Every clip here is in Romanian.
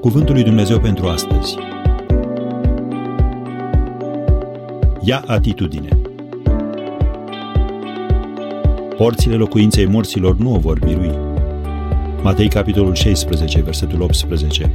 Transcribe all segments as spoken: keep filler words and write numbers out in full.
Cuvântul lui Dumnezeu pentru astăzi. Ia atitudine. Porțile locuinței morților nu o vor birui. Matei, capitolul șaisprezece, versetul optsprezece.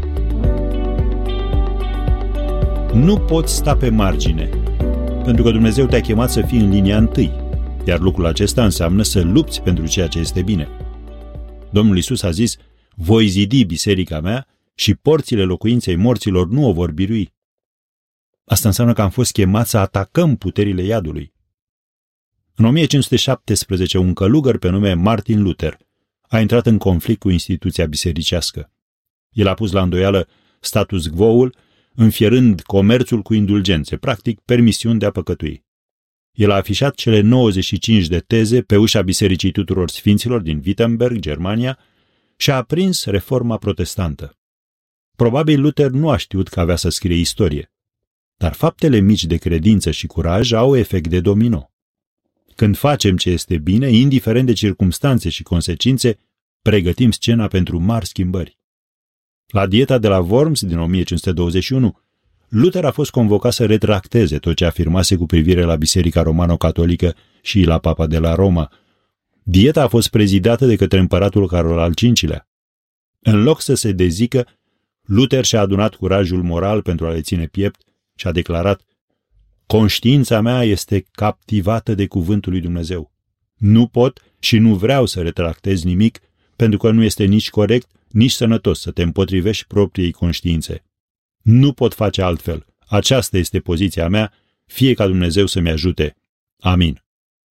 Nu poți sta pe margine, pentru că Dumnezeu te-a chemat să fii în linia întâi, iar lucrul acesta înseamnă să lupți pentru ceea ce este bine. Domnul Iisus a zis: voi zidi biserica mea și porțile locuinței morților nu o vor birui. Asta înseamnă că am fost chemați să atacăm puterile iadului. În o mie cinci sute șaptesprezece, un călugăr pe nume Martin Luther a intrat în conflict cu instituția bisericească. El a pus la îndoială status quo-ul, înfierând comerțul cu indulgențe, practic permisiuni de a păcătui. El a afișat cele nouăzeci și cinci de teze pe ușa Bisericii Tuturor Sfinților din Wittenberg, Germania, și a aprins reforma protestantă. Probabil Luther nu a știut că avea să scrie istorie, dar faptele mici de credință și curaj au efect de domino. Când facem ce este bine, indiferent de circumstanțe și consecințe, pregătim scena pentru mari schimbări. La dieta de la Worms din o mie cinci sute douăzeci și unu, Luther a fost convocat să retracteze tot ce afirmase cu privire la Biserica Romano-Catolică și la Papa de la Roma. Dieta a fost prezidată de către împăratul Carol al cincilea. În loc să se dezică, Luther și-a adunat curajul moral pentru a le ține piept și a declarat: conștiința mea este captivată de cuvântul lui Dumnezeu. Nu pot și nu vreau să retractez nimic, pentru că nu este nici corect, nici sănătos să te împotrivești propriei conștiințe. Nu pot face altfel. Aceasta este poziția mea, fie ca Dumnezeu să-mi ajute. Amin.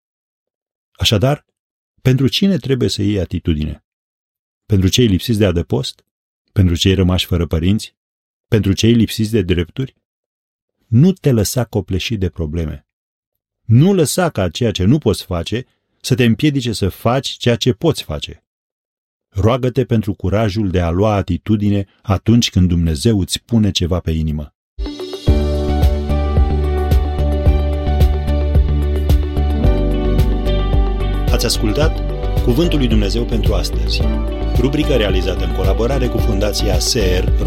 Așadar, pentru cine trebuie să iei atitudine? Pentru cei lipsiți de adăpost? Pentru cei rămași fără părinți? Pentru cei lipsiți de drepturi? Nu te lăsa copleșit de probleme. Nu lăsa ca ceea ce nu poți face să te împiedice să faci ceea ce poți face. Roagă-te pentru curajul de a lua atitudine atunci când Dumnezeu îți pune ceva pe inimă. Ați ascultat Cuvântul lui Dumnezeu pentru astăzi, rubrică realizată în colaborare cu Fundația S E R